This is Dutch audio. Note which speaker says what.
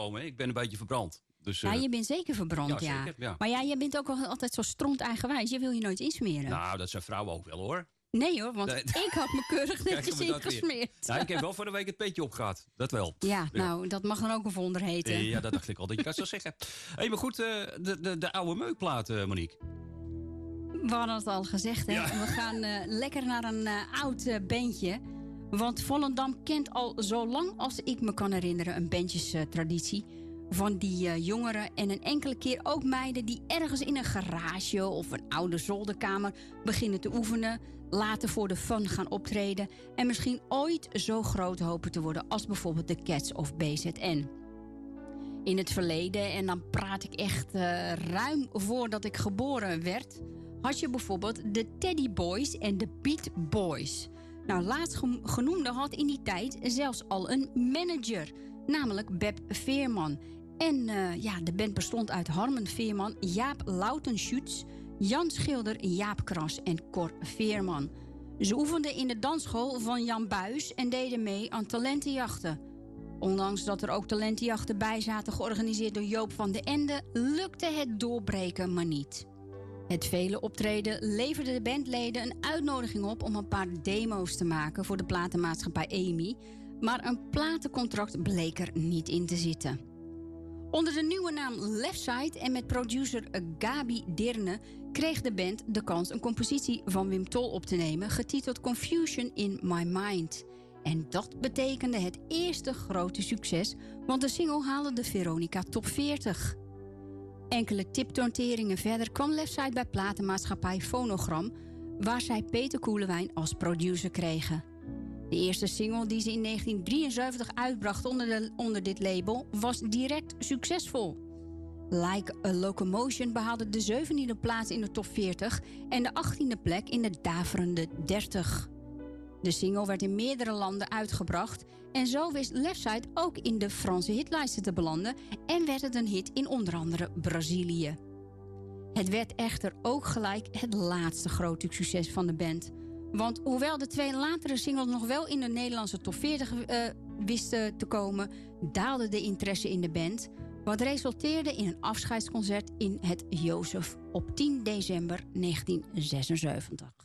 Speaker 1: komen. Ik ben een beetje verbrand. Dus,
Speaker 2: ja, je bent zeker verbrand, ja.
Speaker 1: Zeker, ja.
Speaker 2: Maar ja, je bent ook altijd zo stront eigenwijs. Je wil je nooit insmeren.
Speaker 1: Nou, dat zijn vrouwen ook wel, hoor.
Speaker 2: Nee hoor, want ik had me keurig netjes ingesmeerd.
Speaker 1: Nou, ik heb wel voor de week het petje opgehad. Dat wel.
Speaker 2: Ja, nou, dat mag dan ook een wonder heten.
Speaker 1: Ja, dat dacht ik al dat je dat zou zeggen. Hey, maar goed, de oude meukplaat, Monique.
Speaker 2: We hadden het al gezegd, hè.
Speaker 1: Ja.
Speaker 2: We gaan lekker naar een oud bandje. Want Volendam kent al zo lang als ik me kan herinneren een bandjestraditie. Van die jongeren en een enkele keer ook meiden die ergens in een garage of een oude zolderkamer beginnen te oefenen, later voor de fun gaan optreden en misschien ooit zo groot hopen te worden als bijvoorbeeld de Cats of BZN. In het verleden, en dan praat ik echt ruim voordat ik geboren werd, had je bijvoorbeeld de Teddy Boys en de Beat Boys. Nou, laatstgenoemde had in die tijd zelfs al een manager, namelijk Beb Veerman. En de band bestond uit Harmen Veerman, Jaap Lautenschütz, Jan Schilder, Jaap Kras en Cor Veerman. Ze oefenden in de dansschool van Jan Buis en deden mee aan talentenjachten. Ondanks dat er ook talentenjachten bij zaten, georganiseerd door Joop van den Ende, lukte het doorbreken maar niet. Het vele optreden leverde de bandleden een uitnodiging op om een paar demo's te maken voor de platenmaatschappij EMI, maar een platencontract bleek er niet in te zitten. Onder de nieuwe naam Leftside en met producer Gabi Dirne kreeg de band de kans een compositie van Wim Tol op te nemen, getiteld Confusion in My Mind. En dat betekende het eerste grote succes, want de single haalde de Veronica Top 40. Enkele tiptoonteringen verder kwam Leftside bij platenmaatschappij Phonogram, waar zij Peter Koelewijn als producer kregen. De eerste single die ze in 1973 uitbracht onder dit label was direct succesvol. Like a Locomotion behaalde de 17e plaats in de top 40 en de 18e plek in de daverende 30. De single werd in meerdere landen uitgebracht en zo wist Leftside ook in de Franse hitlijsten te belanden en werd het een hit in onder andere Brazilië. Het werd echter ook gelijk het laatste grote succes van de band. Want hoewel de twee latere singles nog wel in de Nederlandse top 40 wisten te komen, daalde de interesse in de band, wat resulteerde in een afscheidsconcert in het Jozef op 10 december 1976.